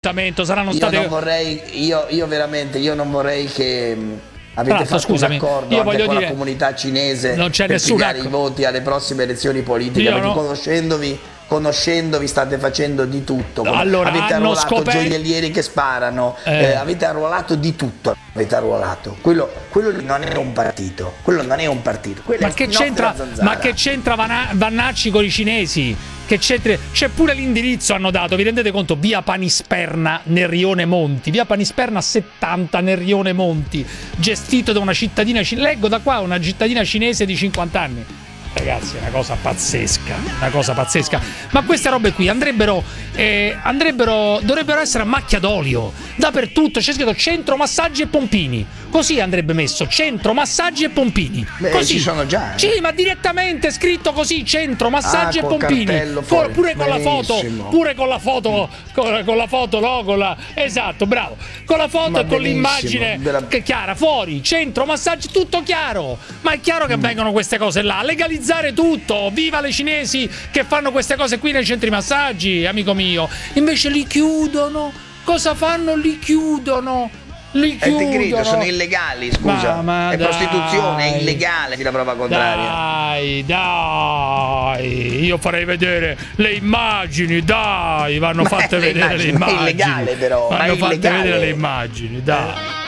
appuntamento, saranno state... Io veramente non vorrei che avete fatto un accordo io anche con la comunità cinese non c'è per pigliare i voti alle prossime elezioni politiche, perché conoscendovi state facendo di tutto. Allora, avete arruolato gioiellieri che sparano, avete arruolato di tutto, quello non è un partito, ma che c'entra Vannacci con i cinesi? Che c'è pure l'indirizzo, hanno dato, vi rendete conto? Via Panisperna nel Rione Monti, via Panisperna 70 nel Rione Monti, gestito da una cittadina leggo da qua, una cittadina cinese di 50 anni. Ragazzi, è una cosa pazzesca. Ma queste robe qui dovrebbero essere a macchia d'olio dappertutto. C'è scritto centro massaggi e pompini, così andrebbe messo, centro massaggi e pompini. Così ci sono già. Sì, ma direttamente scritto così, centro massaggi e pompini, pure con la foto, con la foto, no? Esatto, bravo, con la foto e con l'immagine che è chiara, fuori, centro massaggi, tutto chiaro. Ma è chiaro che vengono queste cose là, legalizzare tutto. Viva le cinesi che fanno queste cose qui nei centri massaggi, amico mio. Invece li chiudono. Cosa fanno? Li chiudono. Sono illegali, scusa. È prostituzione, è illegale, la prova contraria. Dai, io farei vedere le immagini, dai, vanno fatte vedere le immagini. È illegale però, vanno fatte vedere le immagini, dai.